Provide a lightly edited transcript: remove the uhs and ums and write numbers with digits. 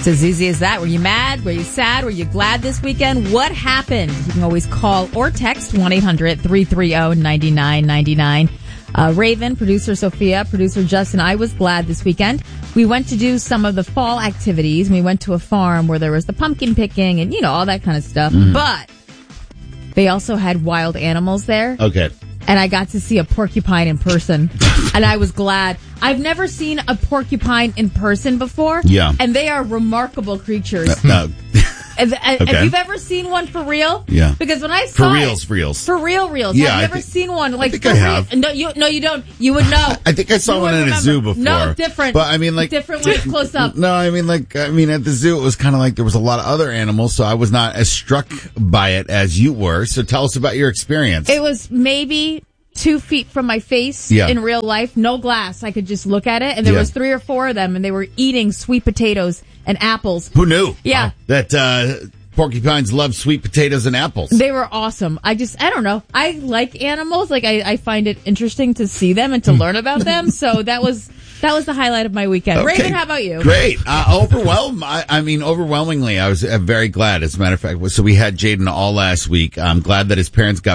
It's as easy as that. Were you mad? Were you sad? Were you glad this weekend? What happened? You can always call or text 1-800-330-9999. Raven, producer Sophia, producer Justin, I was glad this weekend. We went to do some of the fall activities. We went to a farm where there was the pumpkin picking and, all that kind of stuff. But they also had wild animals there. Okay. And I got to see a porcupine in person. And I was glad. I've never seen a porcupine in person before. Yeah. And they are remarkable creatures. Okay. Have you ever seen one for real? Yeah. Because when I saw For reals. For reals. Yeah, I've never seen one. Like, I think I have. No, you don't. You would know. I think I saw one in a zoo before. No, different. But I mean, like. Different one close up. No, at the zoo, it was kind of like there was a lot of other animals, so I was not as struck by it as you were. So tell us about your experience. It was maybe 2 feet from my face in real life. No glass. I could just look at it. And there was 3 or 4 of them, and they were eating sweet potatoes and apples. Who knew? Yeah. That, porcupines love sweet potatoes and apples. They were awesome. I don't know. I like animals. Like, I find it interesting to see them and to learn about them. So that was the highlight of my weekend. Okay. Raven, how about you? Great. Overwhelmingly, I was very glad. As a matter of fact, so we had Jaden all last week. I'm glad that his parents got